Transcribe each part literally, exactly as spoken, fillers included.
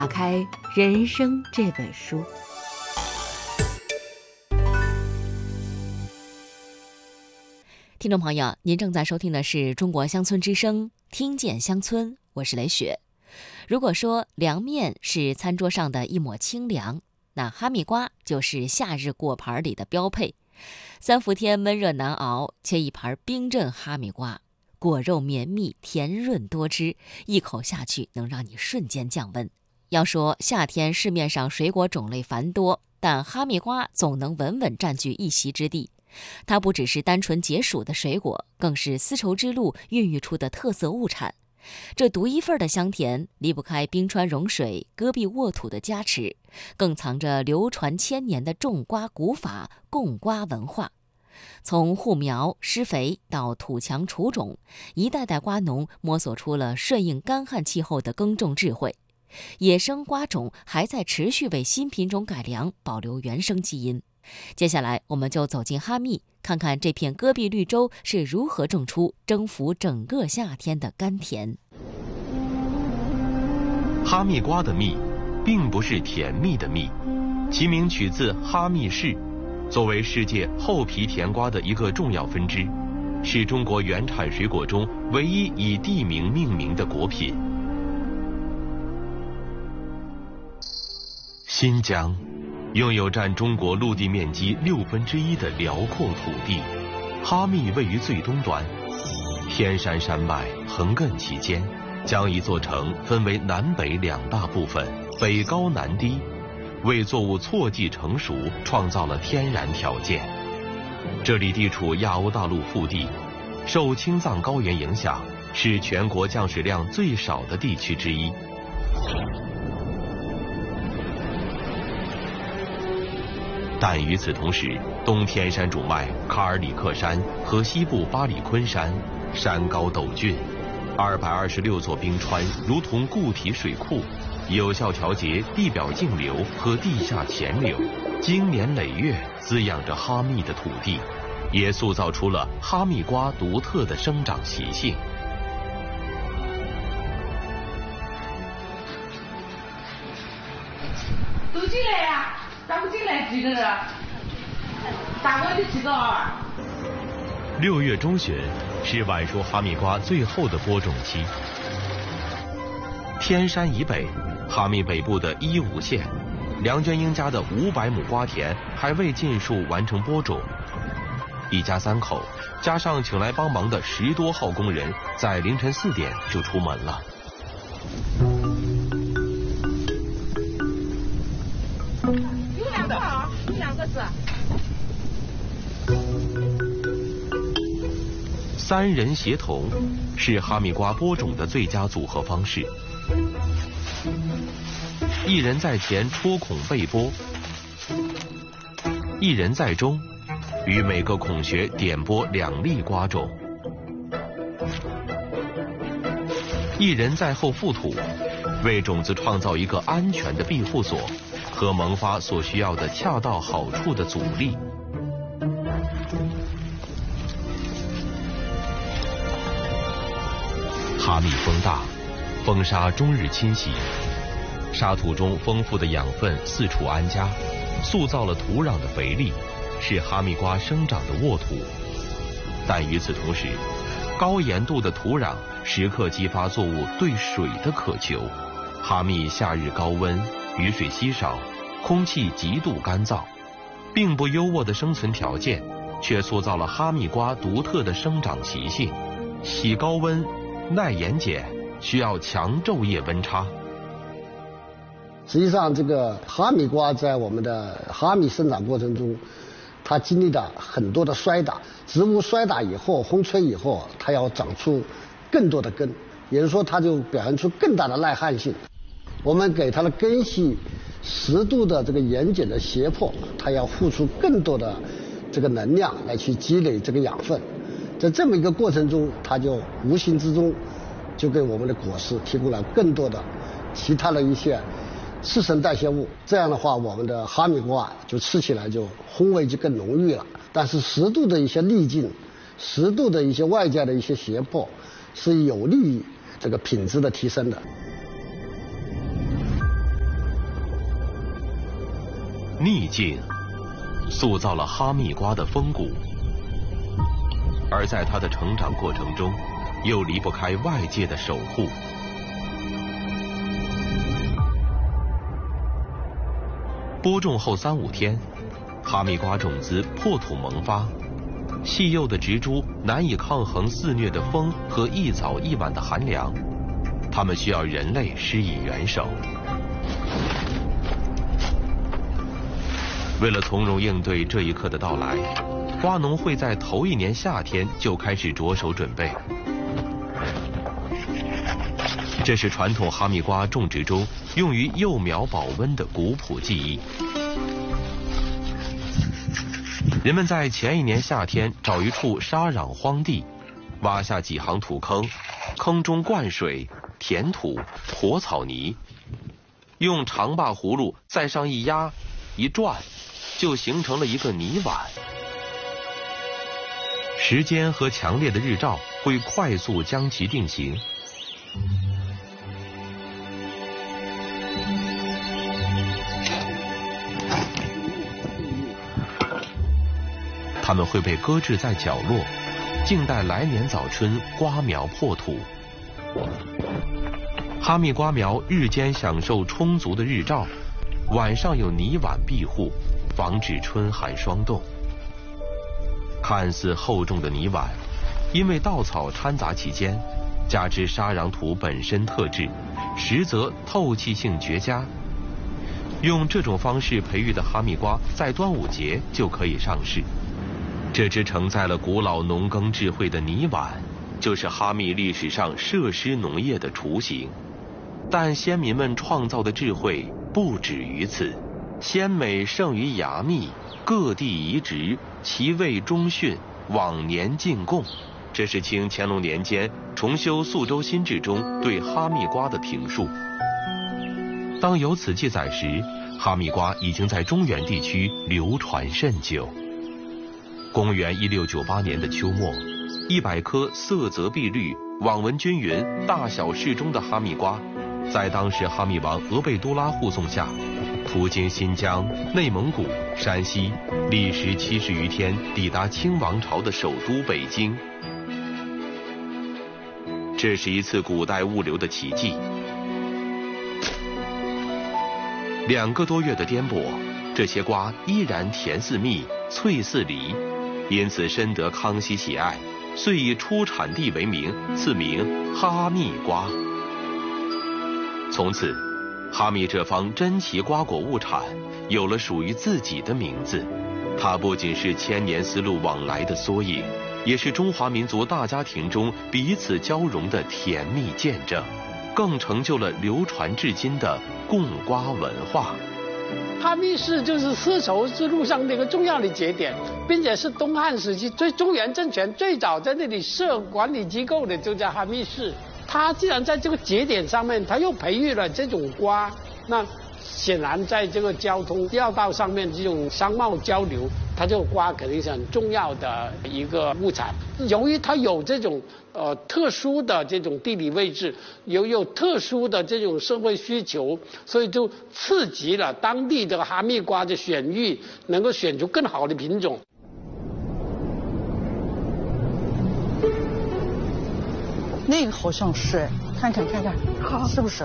打开人生这本书。听众朋友，您正在收听的是中国乡村之声，听见乡村，我是雷雪。如果说凉面是餐桌上的一抹清凉，那哈密瓜就是夏日果盘里的标配。三伏天闷热难熬，切一盘冰镇哈密瓜，果肉绵密，甜润多汁，一口下去能让你瞬间降温。要说夏天市面上水果种类繁多，但哈密瓜总能稳稳占据一席之地。它不只是单纯解暑的水果，更是丝绸之路孕育出的特色物产。这独一份的香甜离不开冰川融水、戈壁沃土的加持，更藏着流传千年的种瓜古法供瓜文化。从护苗施肥到土墙除种，一代代瓜农摸索出了顺应干旱气候的耕种智慧。野生瓜种还在持续为新品种改良，保留原生基因。接下来我们就走进哈密，看看这片戈壁绿洲是如何种出征服整个夏天的甘甜。 哈密瓜的蜜并不是甜蜜的蜜，其名取自哈密市，作为世界厚皮甜瓜的一个重要分支，是中国原产水果中唯一以地名命名的果品。新疆拥有占中国陆地面积六分之一的辽阔土地，哈密位于最东端，天山山脉横亘其间，将一座城分为南北两大部分，北高南低，为作物错季成熟创造了天然条件。这里地处亚欧大陆腹地，受青藏高原影响，是全国降水量最少的地区之一。但与此同时，东天山主脉卡尔里克山和西部巴里昆山山高陡峻，二百二十六座冰川如同固体水库，有效调节地表径流和地下潜流，经年累月滋养着哈密的土地，也塑造出了哈密瓜独特的生长习性。 都进来呀！咋不进来几个人？打过去几个啊？ 六月中旬是晚熟哈密瓜最后的播种期。天山以北，哈密北部的伊吾县，梁娟英家的五百亩瓜田还未尽数完成播种。一家三口加上请来帮忙的十多号工人，在凌晨四点就出门了。 有两个啊，有两个是。 三人协同是哈密瓜播种的最佳组合方式。一人在前戳孔备播，一人在中，于每个孔穴点播两粒瓜种，一人在后覆土，为种子创造一个安全的庇护所和萌发所需要的恰到好处的阻力。哈密风大，风沙终日侵袭，沙土中丰富的养分四处安家，塑造了土壤的肥力，是哈密瓜生长的沃土。但与此同时，高盐度的土壤时刻激发作物对水的渴求。哈密夏日高温，雨水稀少，空气极度干燥，并不优渥的生存条件，却塑造了哈密瓜独特的生长习性，喜高温，耐盐碱，需要强昼夜温差。 实际上，这个哈密瓜在我们的哈密生长过程中，它经历了很多的摔打。植物摔打以后，风吹以后，它要长出更多的根，也就是说，它就表现出更大的耐旱性。我们给它的根系适度的这个盐碱的胁迫，它要付出更多的这个能量来去积累这个养分。在这么一个过程中，它就无形之中就给我们的果实提供了更多的其他的一些次生代谢物。这样的话，我们的哈密瓜就吃起来就风味就更浓郁了。但是适度的一些粒径，适度的一些外界的一些胁迫，是有利于这个品质的提升的。 逆境，塑造了哈密瓜的风骨。而在它的成长过程中，又离不开外界的守护。播种后三五天，哈密瓜种子破土萌发，细幼的植株难以抗衡肆虐的风和一早一晚的寒凉，它们需要人类施以援手。为了从容应对这一刻的到来，瓜农会在头一年夏天就开始着手准备。这是传统哈密瓜种植中用于幼苗保温的古朴技艺。人们在前一年夏天找一处沙壤荒地，挖下几行土坑，坑中灌水、填土、和草泥，用长把葫芦再上一压一转，就形成了一个泥碗。时间和强烈的日照会快速将其定型。它们会被搁置在角落，静待来年早春瓜苗破土。哈密瓜苗日间享受充足的日照，晚上有泥碗庇护，防止春寒霜冻。看似厚重的泥碗，因为稻草掺杂其间，加之沙壤土本身特质，实则透气性绝佳。用这种方式培育的哈密瓜，在端午节就可以上市。这只承载了古老农耕智慧的泥碗，就是哈密历史上设施农业的雏形。但先民们创造的智慧不止于此，鲜美胜于雅密，各地移植，其味中逊，往年进贡。这是清乾隆年间重修宿州新制中对哈密瓜的评述。当有此记载时，哈密瓜已经在中原地区流传甚久。公元一六九八年的秋末，一百颗色泽碧绿、网纹均匀、大小适中的哈密瓜，在当时哈密王额贝都拉护送下，途经新疆、内蒙古、山西，历时七十余天，抵达清王朝的首都北京。这是一次古代物流的奇迹。两个多月的颠簸，这些瓜依然甜似蜜，脆似梨。因此深得康熙喜爱，遂以出产地为名，赐名哈密瓜。从此，哈密这方珍奇瓜果物产有了属于自己的名字。它不仅是千年丝路往来的缩影，也是中华民族大家庭中彼此交融的甜蜜见证，更成就了流传至今的贡瓜文化。 哈密市就是丝绸之路上的一个重要的节点，并且是东汉时期最中原政权最早在那里设管理机构的，就在哈密市。它既然在这个节点上面，它又培育了这种瓜，那显然在这个交通要道上面这种商贸交流，它这个瓜肯定是很重要的一个物产。由于它有这种呃特殊的这种地理位置，有有特殊的这种社会需求，所以就刺激了当地的哈密瓜的选育，能够选出更好的品种。 那个好像是，看看看看，好，是不是？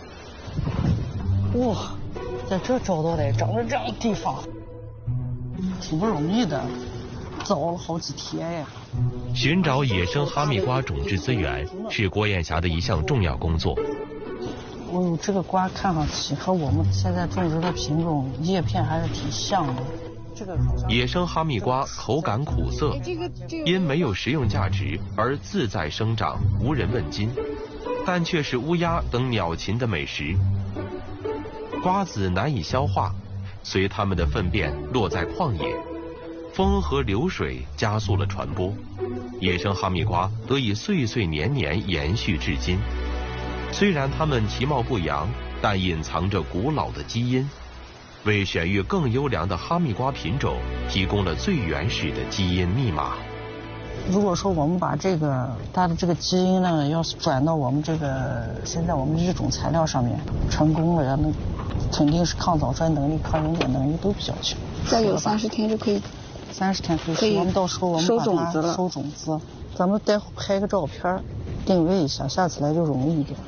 哇，在这找到的，找到这样的地方，挺不容易的，找了好几天呀。 寻找野生哈密瓜种质资源是郭艳霞的一项重要工作。 哦，这个瓜看上去和我们现在种植的品种叶片还是挺像的。这个野生哈密瓜口感苦涩，因没有食用价值而自在生长，无人问津，但却是乌鸦等鸟禽的美食。瓜子难以消化，随它们的粪便落在旷野，风和流水加速了传播，野生哈密瓜得以岁岁年年延续至今。虽然它们其貌不扬，但隐藏着古老的基因，为选育更优良的哈密瓜品种提供了最原始的基因密码。 如果说我们把这个它的这个基因呢，要是转到我们这个现在我们育种材料上面，成功了，那肯定是抗早衰能力、抗溶解能力都比较强。 再有三十天就可以， 三十天可以可以我们到时候我们收把它种子了收种子，咱们待会拍个照片，定位一下，下次来就容易一点。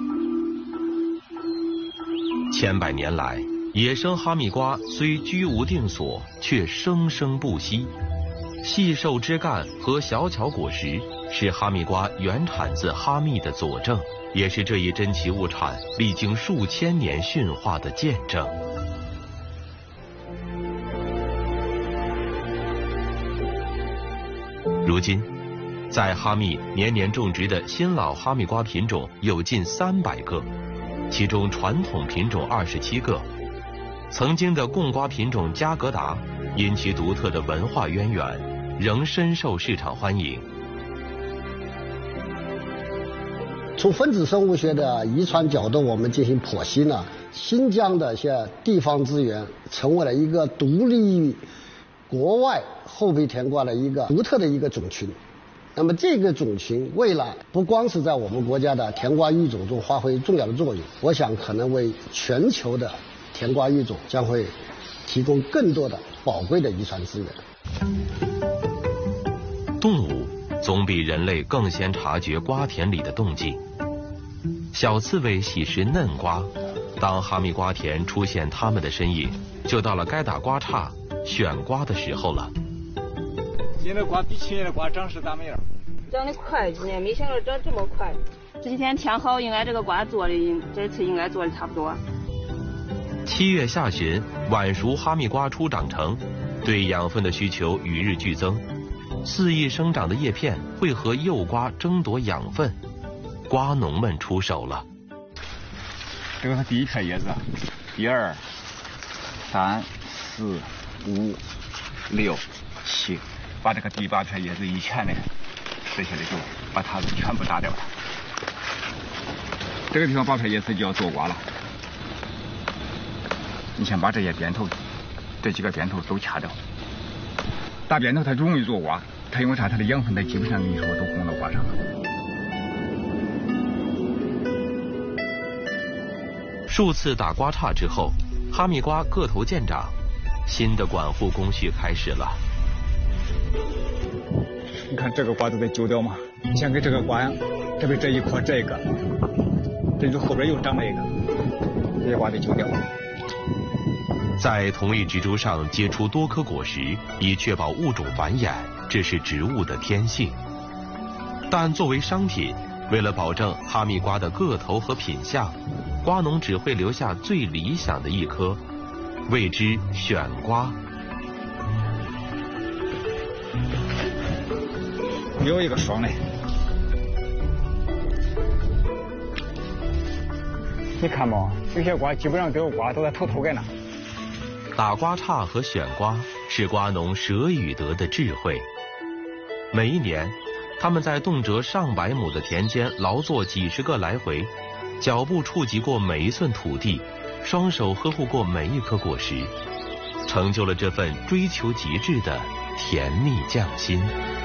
千百年来，野生哈密瓜虽居无定所，却生生不息。细瘦枝干和小巧果实是哈密瓜原产自哈密的佐证，也是这一珍奇物产历经数千年驯化的见证。如今，在哈密年年种植的新老哈密瓜品种有近三百个，其中传统品种二十七个。曾经的贡瓜品种加格达，因其独特的文化渊源，仍深受市场欢迎。 从分子生物学的遗传角度，我们进行剖析呢，新疆的一些地方资源成为了一个独立于国外后备甜瓜的一个独特的一个种群。那么这个种群未来不光是在我们国家的甜瓜育种中发挥重要的作用，我想可能为全球的甜瓜育种将会提供更多的宝贵的遗传资源。 动物总比人类更先察觉瓜田里的动静。小刺猬喜食嫩瓜，当哈密瓜田出现它们的身影，就到了该打瓜叉选瓜的时候了。 今年的瓜比去年的瓜长势咋么样？ 长得快，今年没想到长这么快。这几天天好，应该这个瓜做的，这次应该做的差不多。 七月下旬，晚熟哈密瓜初长成，对养分的需求与日俱增。肆意生长的叶片会和幼瓜争夺养分，瓜农们出手了。 这个是第一片叶子，一二三四五六七，把这个第八片叶子以前呢，剩下的就把它全部打掉了。这个地方八片叶子就要做瓜了。你先把这些边头，这几个边头都掐掉。大边头它容易做瓜，它因为啥？它的养分它基本上你说都供到瓜上了。 数次打瓜叉之后，哈密瓜个头渐长，新的管护工序开始了。 你看这个瓜都得揪掉嘛，先给这个瓜呀，特别这一颗这个，这就后边又长了一个，这些瓜得揪掉。 在同一植株上结出多颗果实，以确保物种繁衍，这是植物的天性。但作为商品，为了保证哈密瓜的个头和品相，瓜农只会留下最理想的一颗，谓之选瓜。 有一个双嘞，你看嘛，有些瓜基本上这个瓜都在头头盖呢。 打瓜叉和选瓜是瓜农舍与得的智慧。每一年，他们在动辄上百亩的田间劳作几十个来回，脚步触及过每一寸土地，双手呵护过每一颗果实，成就了这份追求极致的甜蜜匠心。